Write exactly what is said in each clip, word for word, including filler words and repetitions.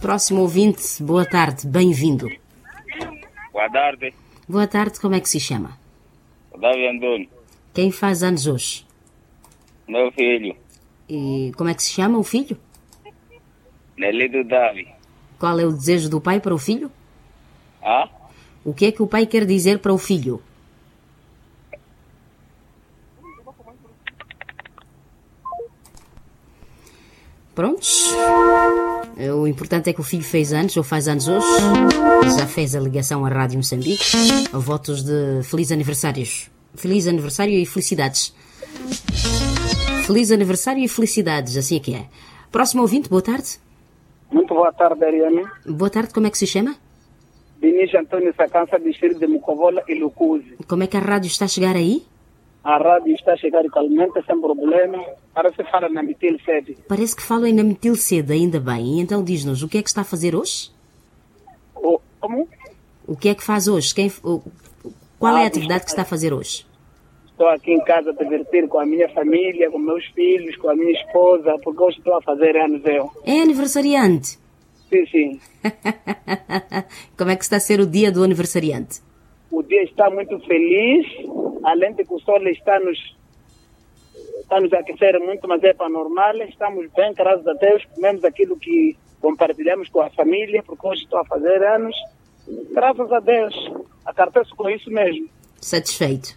Próximo ouvinte, boa tarde, bem-vindo. Boa tarde. Boa tarde, como é que se chama? Davi Antônio. Quem faz anos hoje? Meu filho. E como é que se chama o filho? Nelito Davi. Qual é o desejo do pai para o filho? Ah? O que é que o pai quer dizer para o filho? Prontos? O importante é que o filho fez anos, ou faz anos hoje. Já fez a ligação à Rádio Moçambique. Votos de feliz aniversários. Feliz aniversário e felicidades. Feliz aniversário e felicidades, assim é que é. Próximo ouvinte, boa tarde. Muito boa tarde, Ariane. Boa tarde, como é que se chama? Vinícius Antônio Sacança, distrito de Mucovola e Lucuzi. Como é que a rádio está a chegar aí? A rádio está a chegar calmamente, sem problema. Parece que fala na Metil sete. Parece que falam na Metil Cedo, ainda bem. E então diz-nos, o que é que está a fazer hoje? O, como? O que é que faz hoje? Quem, o, qual é a atividade que está a fazer hoje? Estou aqui em casa a divertir com a minha família, com meus filhos, com a minha esposa, porque hoje estou a fazer anos eu. É aniversariante? Sim, sim. Como é que está a ser o dia do aniversariante? O dia está muito feliz, além de que o sol está nos, está nos aquecer muito, mas é para normal. Estamos bem, graças a Deus, comemos aquilo que compartilhamos com a família, porque hoje estou a fazer anos. Graças a Deus, acarteço com isso mesmo. Satisfeito.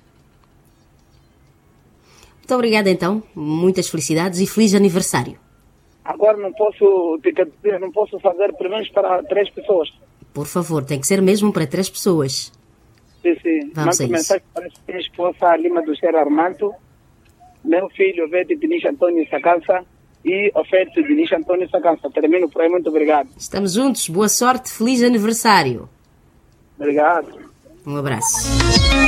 Muito obrigada então, muitas felicidades e feliz aniversário. Agora não posso, não posso fazer pelo menos para três pessoas. Por favor, tem que ser mesmo para três pessoas. Sim, sim. Vamos a Mando isso. mensagem para a minha esposa Lima do Cheiro Armando, meu filho Vete Vinícius Antônio Sacança e o filho Vinícius Antônio Sacança. Termino por aí, muito obrigado. Estamos juntos, boa sorte, feliz aniversário. Obrigado. Um abraço.